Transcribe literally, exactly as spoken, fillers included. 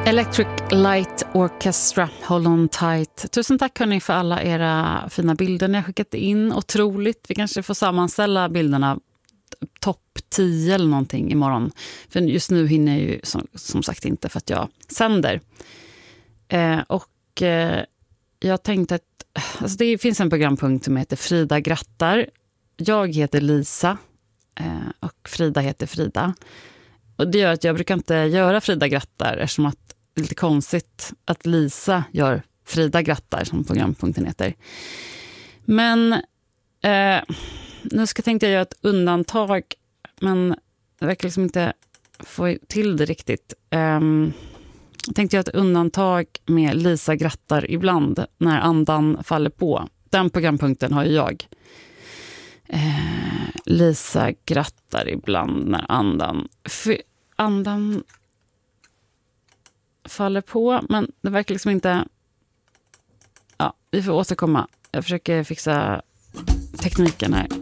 Electric Light Orchestra, Hold On Tight. Tusen tack hörni för alla era fina bilder ni har skickat in. Otroligt. Vi kanske får sammanställa bilderna topp tio eller någonting imorgon. För just nu hinner jag ju som, som sagt inte för att jag sänder. Eh, och eh, jag tänkte att alltså det finns en programpunkt som heter Frida grattar. Jag heter Lisa eh, och Frida heter Frida. Och det gör att jag brukar inte göra Frida grattar eftersom att det är lite konstigt att Lisa gör Frida grattar som programpunkten heter. Men eh, nu ska tänkte jag göra ett undantag, men jag verkar liksom inte få till det riktigt. Eh, jag tänkte göra ett undantag med Lisa grattar ibland när andan faller på. Den programpunkten har ju jag. Eh, Lisa grattar ibland när andan... För andan faller på, men det verkar liksom inte... Ja, vi får återkomma. Jag försöker fixa tekniken här.